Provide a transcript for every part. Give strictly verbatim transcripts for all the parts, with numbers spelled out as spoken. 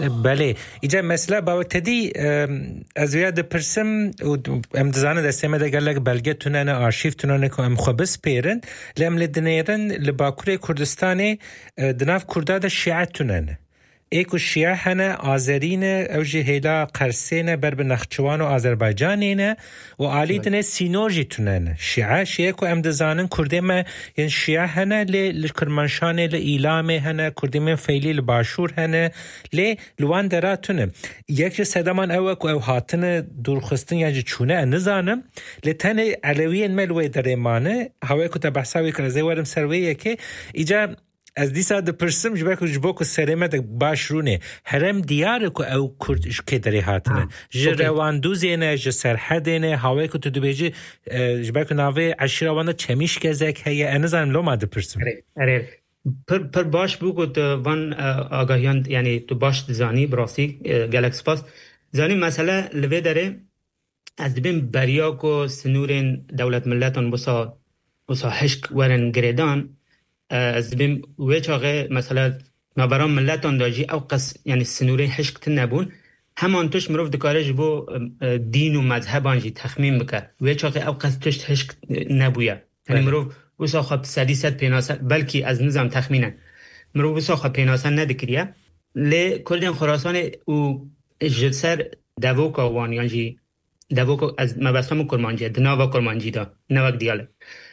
بله اینجا مثلا با تدی از یاد پرسم و امتزانه دستمه دگر لگ بلگه تونن آرشیف تونن که ام خبس پیرن لام لدنیرن لباکوری کردستانی دناف کرداد شیعه تونن ایکو شیعه هنه آذرین اوجی هیلا قرسین بر به نخچوان و آذربایجانینه و آلی دنه سینورجی تونن شیعه شیعه که امتزانن کرده ما یعنی شیعه هنه لی کرمانشانه لی ایلامه هنه کرده ما فیلی لباشور هنه لی لوان درا تونه یک صدامان اوه که او هاتن دورخستن یعنی چونه نزانم لی تنه علویین ملوی درمانه هوای که تبحثاوی کرده ورم سرویه که ایجا از دیسا د پرسم جبه که جبه که سرمه ده باش رونه هرم دیاره که او کردش که داری هاتنه جه رواندوزینه جه سرحدینه هوای که تو دو بیجی جبه که ناوه عشیر وانده چمیش گزک هیه انزانم لو ما ده پرسم اره پر, پر باش بو که وان آگاهیان یعنی تو باش دزانی براسی گلکس پاس زانی مسئله لوه داره از دبین بریا که سنورین دولت ملتان بسا بسا حشک ورن گریدان از بیم ویچ آقای مثلا نابران ملتان داجی او قص یعنی سنوری حشک نبون همان توش مروف دکارش بو دین و مذهبان جی تخمین بکر ویچ آقای او قص توش حشک نبویه یعنی مروف وسا خواب سدی ست پیناسن بلکی از نظام تخمینه مروف وسا خواب پیناسن ندکریه لی کلدین خراسان او جلسر دووکا وان یعنی دووکا از مبستم کرمانجی دناوا کرمانجی دا نوک دیاله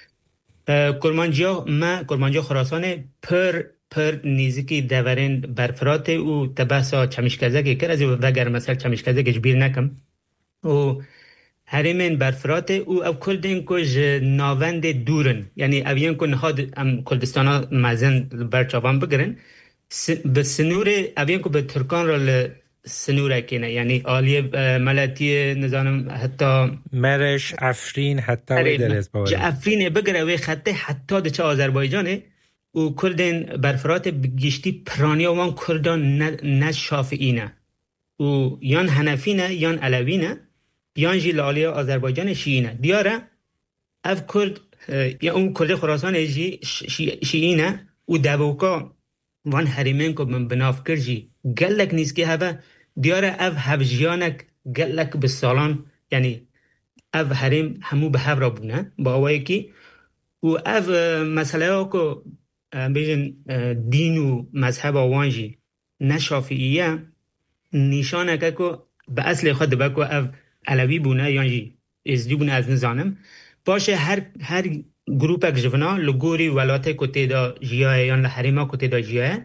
کرمانجیا ما کرمانجیا خراسان پر پر نیزکی دورین برفرات او تباسا چمیشکزه که از وگر مثلا چمیشکزه که جبیر نکم و هریمن برفرات او او کلدین کج ناوند دورن یعنی اوین کن هاد ام کردستانا مزن برچاوان بگرن به سنور اوین کو به ترکان را سنوره کنه یعنی آلیه ملتی نظام حتی مرش افرین حتی وی درست باوری افرین بگره وی خطه حتی ده چه آذربایجانه و کردین برفرات بگیشتی پرانیا وان کردان نه شافعینه و یان حنفینه یان علوینه یان جی آلیه آذربایجان شیعینه دیاره اف کرد یا اون کرد خراسان جی شیعینه و دووکا وان حریمین که من بناف کرجی گلک نیست که هوا دیاره او هفجیانک گلک به سالان یعنی او حریم همو به هف را بونه با اوایی که و او مسئله ها که بیشن دین و مذهب آوانجی نشافییه نیشانه که به اصل خود بکو او علوی بونه یعنی ازدی بونه از نزانم باشه هر هر گروپک جونا لگوری ولاته کتی دا جیاه یا لحریمه کتی دا جیاه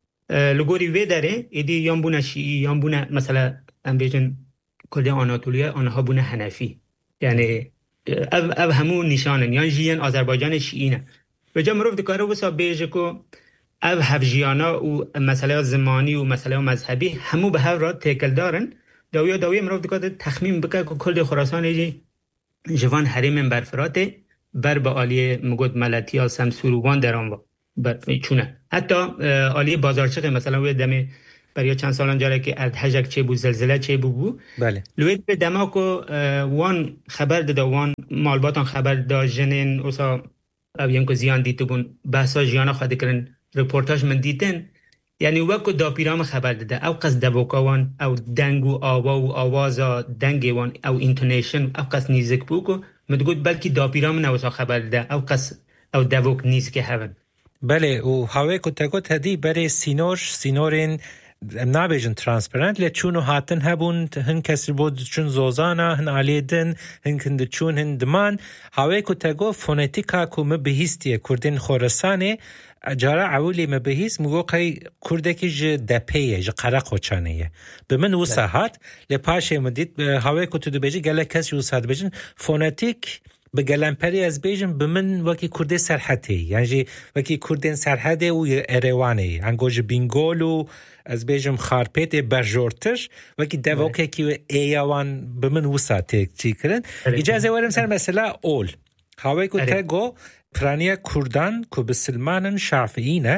لگوری وی داره ایدی یان بونه شیعی یان بونه مثلا ام بیجن کلده آناتولیا آنها بونه حنفی یعنی او, او همون نشانن یان جیان آذربایجان شیعینه و جا مروف دکاره وسا بیجه که او هفجیانا و مسئله زمانی و مسئله مذهبی همو به هر را تکل دارن داویا داویا مروف دکاره تخمین بکر که کلده خراسان ایجی جوان حریم برفراته بر به آلیه مگود ملتی ها سمسوروان در آن بر چونه حتی آلیه بازارچق مثلا وی دمی برای چند سالان جاره که ادهجک چه بو زلزله چه بو بو بله لوید به دما کو وان خبر داده وان مالباتان خبر دا جنین اوسا اوین کو زیان دیتو بون بحثا جیانا خواهده کرن رپورتاج من دیتن یعنی وکو دا پیرام خبر داده او قصد دبوکاوان او دنگو آوا و آوازا دنگوان او اینتونیشن او قصد نیزک بوکو مدگود بلکی دا پیرام نوسا خبر داده او قصد او دوک نیز که هون بله و هاوی کو تگوت هدی برای سینور سینورین نابیجن ترانسپرنت لی چونو هاتن هبون هن کسی بود چون زوزانا هن آلیدن هن کند چون هن دمان هاوی کو تگو فونتیکا کو مبهیستیه کردین خورسانه جارا عولی مبهیست مگو قی کردکی جه دپیه جه قرق وچانیه به من وسا هات لی پاشه مدید هاوی کو تو دو بیجی گله کسی وسا هات بیجن فونتیک به گلمپری از بیجن به من وکی کرده سرحده یعنی وکی کردین سرحده و اروانه انگوش بینگولو از بیجم خارپیت برجورتش وکی دوکه که ایوان به من وسا تیک کرن اجازه ورم سر مثلا اول هاوی کو تگو پرانیا کردان که به سلمانن شافعینه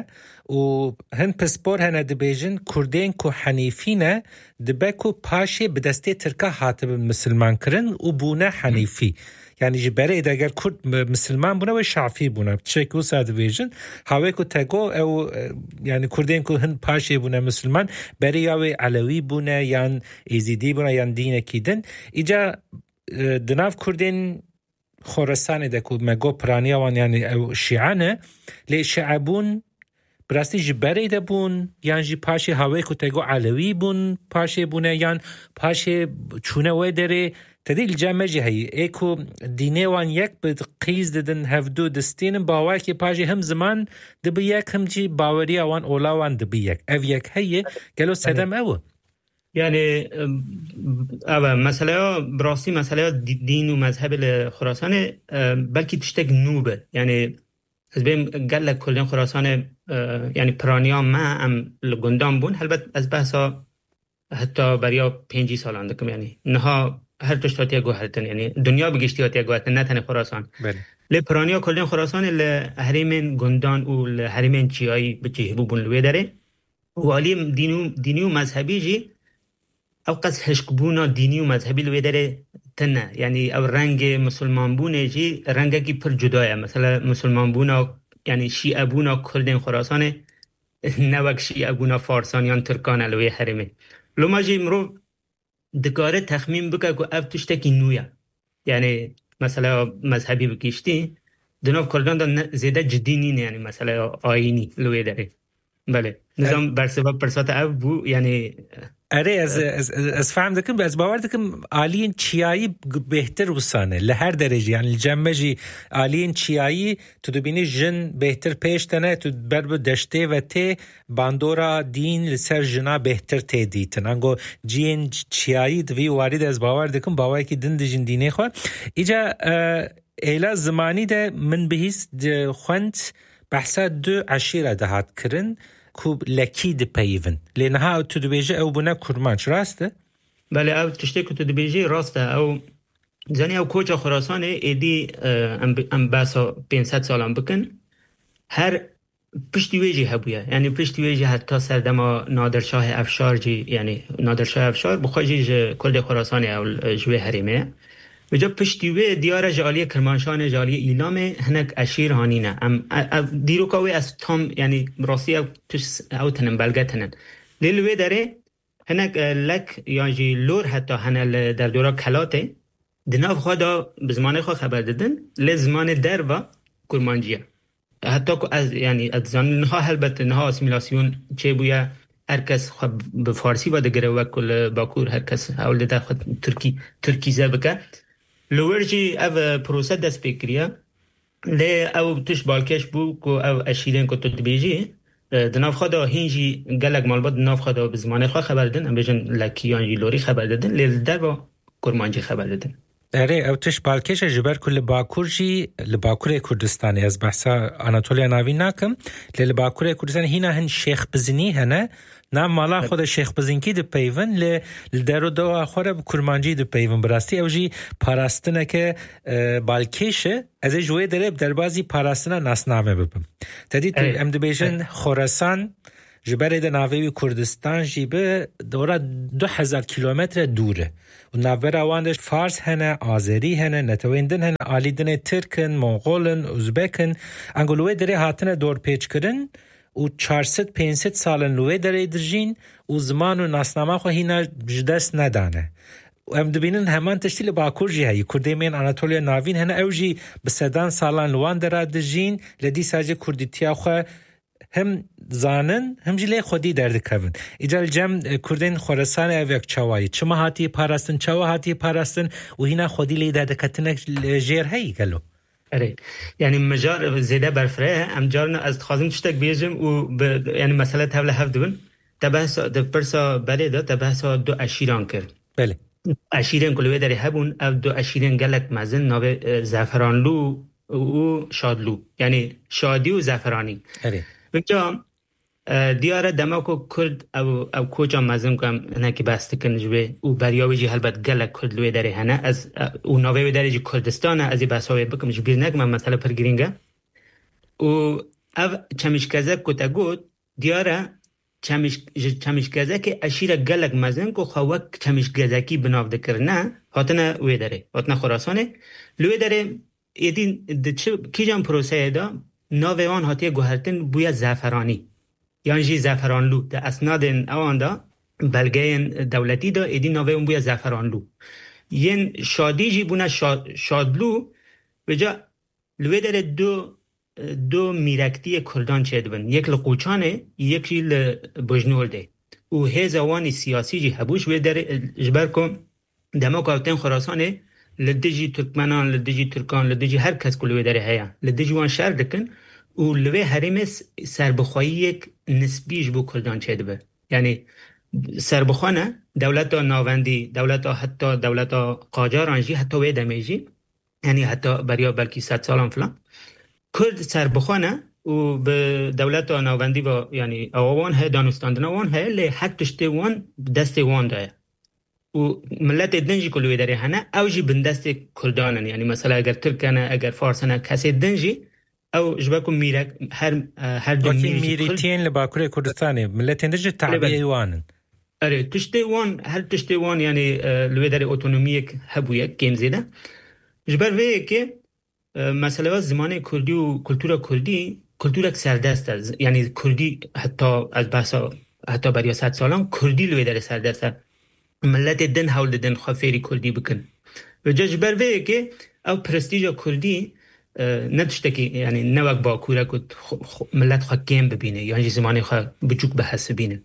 و هن پسپور هنه دبیجن کردین که حنیفینه دبکو پاشه به دسته ترکا حاتب مسلمان کرن و بونه حنیفی یعنی جبره اگر کرد مسلمان بونه و شافی بونه چکو ساد ویژن هاوی کو تگو او یعنی کردین کو هن پاشه بونه مسلمان بری یا علوی بونه یا ایزیدی بونه یا دین کیدن ایجا دناف کردین خراسان ده کو مگو پرانیا وان یعنی او شیعانه لی شعبون براستی جبره ده بون یعنی جی پاشه هاوی کو تگو علوی بون پاشه بونه یعنی پاشه چونه وی داره تدیل جامعه جی هی ایکو دینه وان یک بد قیز ددن هفدو دستین باور که پاشه هم زمان دبی یک هم جی باوری وان اولا وان دبی یک او یک هی گلو سدم او یعنی اوه مسئله براستی مسئله دین و مذهب خراسان بلکه تشتگ نوبه یعنی از بیم گل کلین خراسان یعنی پرانیا ما ام لگندان بون البته از بحثا حتی بریا پنجی سالان دکم یعنی نها هر تشتاتی گوهرتن یعنی دنیا بگشتیاتی گوهرتن نه تن خراسان بله لی پرانیا کلین خراسان لحریمین گندان و لحریمین چیایی بچهبو بون لوی داره و علی دینو دینی و مذهبی جی او قص هشکبونا دینی و مذهبی لوی داره تنه یعنی او رنگ مسلمان بونه جی رنگه کی پر جدایه مثلا مسلمان بونا یعنی شیعه بونا کلین خراسان نوک شیعه بونا فارسانیان ترکان لوی حریمه لما جی مرو دکاره تخمین بکه که او تشتکی نویه یعنی مثلا مذهبی بکیشتی دناف کلگان دا زیده جدی نینه یعنی مثلا آینی لوی داره بله نظام برسبب پرسات او بو یعنی اره از از از فهم دکم از باور دکم آلین چیایی بهتر وسانه لهر درجه یعنی جمعی آلین چیایی تو دبینی جن بهتر پیش تنه تو برب دشته و ته باندورا دین لسر جنا بهتر ته دیتن انگو جین چیایی دوی وارد از باور دکم باور کی دین دجن دینه خو ایجا ایلا زمانی ده من بهیس خوند بحثا دو عشیره دهات کرن کوب لکید پیون لینها او تو دبیجه او بنا کرمانچ راسته؟ بله او تشتی که تو دبیجه راسته او زنی او کوچا خراسانه ایدی ام باسا پینصد سالان بکن هر پشتی ویجی هبویه یعنی پشتی ویجی حتی سردما نادرشاه افشار جی یعنی نادرشاه افشار بخواجی جه کل خراسانه او جوه حریمه وجا پشتی وی دیاره جالی کرمانشان جالی ایلامه هنک اشیر هانینه ام دیرو کاوی از تام یعنی راسی او تش او تنن بلگتنن لیلوی داره هنک لک یا جی لور حتی هنل در دورا کلاته دناف خدا بزمان خود خبر دادن لزمان در و کرمانجیه حتی از یعنی از زنها هلبت نها اسیمیلاسیون چه بویا هر کس خود به فارسی و دگره و کل باکور هر کس اول ده خود ترکی ترکیزه بکه لورجی او پروسه دست بکریه لی او تش بالکش بو که او اشیرین که تو دبیجی دناف خدا هینجی گلگ مالباد دناف خدا به زمانه خواه خبر دادن ام بیجن لکیان جی لوری خبر دادن لی در با کرمانجی خبر دادن اره او تش بالکش جبر که لباکور جی لباکور کردستانی از بحثا آناتولیا ناوی ناکم لی لباکور کردستانی هینا هن شیخ بزنی هنه نام مالا خود شیخ بزنکی ده پیون ل درو دو آخره کرمانجی ده پیون براستی اوجی پاراستنه که بالکیشه از جوی داره در بازی پاراستنه ناسنامه ببم تدی تو ام دبیجن خراسان جبره ده ناوی کردستان جیبه دورا دو هزار کیلومتر دوره و ناوی رواندش فارس هنه آذری هنه نتویندن هنه آلیدن ترکن مونغولن ازبکن انگلوی داره هاتنه دور پیچ کرن و چهارصد پانصد سالن لوی داره درجین و زمان و ناسنامه خو هینا جدست ندانه و ام دبینن همان تشتیل باکور جی هایی کردیمین آناتولیا ناوین هنه اوجی بسدان سالان لوان داره درجین لدی ساجه کردیتیا خو هم زانن هم جلی خودی درد کردن ایجال جم کردین خراسان اویک چوایی چما هاتی پاراستن چوا هاتی پاراستن و هینا خودی لی درد کتنک جیر هایی گلو اره یعنی مجار زیده برفره ام جارنا از خازم تشتک بیجم و ب... یعنی مسئله تبله هفت دون تبحث د پرسا بله دا تبحث دو اشیران کرد بله اشیران کلوی داره هبون او دو اشیران گلک مزن ناوه زعفرانلو و شادلو یعنی شادی و زعفرانی اره بجا دیاره دماغو کرد او او کوچا مزن کم نه که بسته کن جوه او بریاوی جی هلبت گلک کرد لوی داره هنه از او ناوی داره جی کردستانه از این بحثاوی بکم جبیر نکم من مثلا پرگرینگه او او چمیشکزه کتا گود دیاره چمیش چمیش گزک اشیر گلک مزن کو خوک چمیش گزکی بناو دکرنه هاتنه وی داره هاتنه خراسانه لوی داره ایدین دچ کیجان پروسه دا ناوان هاتی گوهرتن بویا زعفرانی یعنی جی زعفرانلو ده اسناد اوان دا بلگه دولتی دا ایدین ناوان بویا زعفرانلو ین شادی جی بونه شاد شادلو وجا لوی داره دو دو میرکتی کردان چه دبن یک لقوچانه یکی لبجنور ده و هزوانی سیاسی جی هبوش و در جبر کن دما کاوتن خراسانه لدجی ترکمنان لدجی ترکان لدجی هر کس کلوی داره هیا لدجی وان شهر دکن و لوی حریم سربخواهی یک نسبیش بو کردان چه دبه یعنی سربخوانه دولت ناوندی دولت حتی دولت قاجارانجی حتی وی دمیجی یعنی حتی بریا بلکی صد سالان فلان کرد سربخانه و به دولت ناوندی و یعنی اوان های دانستاندن وان های لی حق تشتی وان دست وان داره و ملت دنجی کلوی داره هنه او جی بندست کردانن یعنی مثلا اگر ترکنه اگر فارسنه کسی دنجی او جبکو میرک هر هر دو میریتین لباکوری کردستانه ملت دنجی تعبیه وانن اره تشتی وان هر تشتی وان یعنی لوی داره اوتونومیک هبویه کم زیده جبر ویه که مسئله زمان کردی و کلتور کردی کلتور سردست است یعنی کردی حتی از بحثا حتی برای صد سالان کردی لوی در سردست است ملت دن حول دن خفیری کردی بکن و جبر ویه که او پرستیج کردی نداشته که یعنی نوک با کوره که ملت خواه کم ببینه یعنی زمانی خواه بچوک بحث ببینه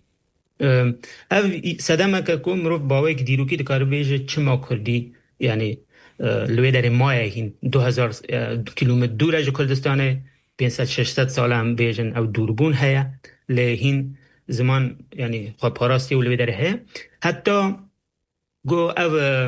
او صدمه که کم رو باوی که دیروکی دکار بیجه چما کردی یعنی لوی در ماه هین دو هزار کیلومتر دور از کردستان پانصد ششصد سال هم بیجن او دوربون هیا لهین زمان یعنی خواه پاراستی و لوی در هیا حتی گو او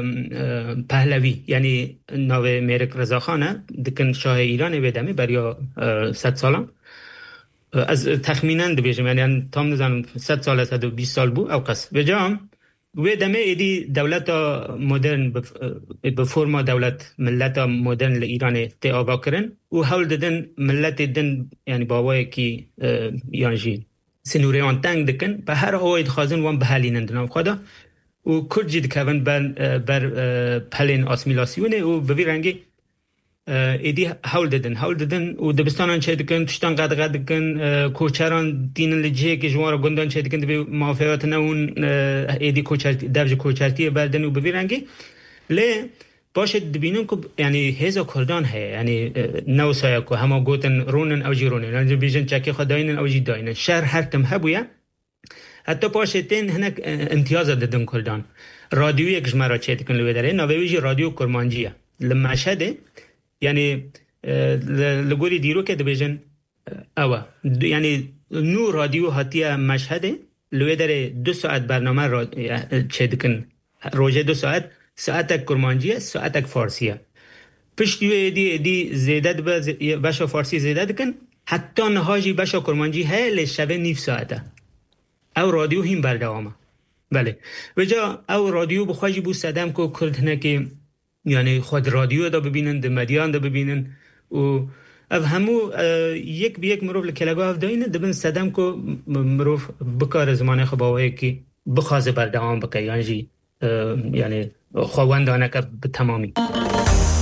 پهلوی یعنی ناوه میرک رضاخانه دکن شاه ایران ویدمی بریا صد سالم از تخمینن بیجم یعنی تام نزانم صد سال صد و بیست سال بو او قصد بجام و دمه ایدی دولت مدرن به فرما دولت ملت مدرن لإیران تعابا کرن و حول دادن ملت دن یعنی باوای کی یعنی سنوریان تنگ دکن به هر آواید خازن وان به حالینند نام خدا و کرد جید کون بر, بر پلین آسمیلاسیونه و به وی رنگی ایدی حول دادن حول دادن و دبستانان چه دکن تشتان قد قد دکن کوچران دینن لجه که جوار گندان چه دکن دبی موافقات نون ایدی کوچرتی درج کوچرتی بردن و به رنگی لی باشه دبینن که یعنی هزا کردان ہے یعنی نو سایه که همه گوتن رونن او جی رونن یعنی بیشن چکی خداینن او جی داینن شهر هر تم هبویا حتی باشه تین هنک امتیاز دادن کردان رادیو یک جمعه چه دکن لوی داره نویجی رادیو کرمانجیه لمشهده یعنی لگوری دیرو که دبیجن اوه یعنی نو رادیو هاتیه مشهده لوی داره دو ساعت برنامه را چه دکن روژه دو ساعت ساعتک کرمانجیه ساعتک فارسیه پشتیوه دی دی زیده دبه بشا فارسی زیده دکن حتی نهاجی بشا کرمانجی ہے لی شبه نیف ساعته او رادیو هم بردوامه بله وجا او رادیو بخواجی بو صدم که کردنه که یعنی خود رادیو دا ببینن ده مدیان دا ببینن و او همو یک بی یک مروف لکلگاه افداینه دبن صدم که مروف بکار زمانه خباوه که بخوازه بردوام بکر یعنی یعنی خواهندانه که به تمامی